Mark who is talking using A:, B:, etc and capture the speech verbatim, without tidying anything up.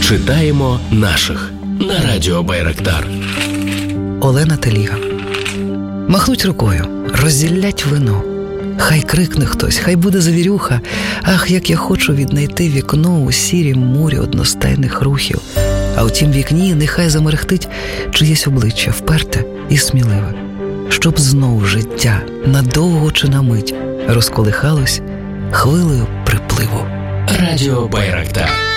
A: Читаємо наших на радіо Байрактар.
B: Олена Теліга. Махнуть рукою, розділять вино. Хай крикне хтось, хай буде завірюха. Ах, як я хочу віднайти вікно у сірім мурі одностайних рухів. А у тім вікні нехай замерехтить чиєсь обличчя вперте і сміливе, щоб знов життя надовго чи на мить розколихалось хвилею припливу.
A: Радіо Байрактар.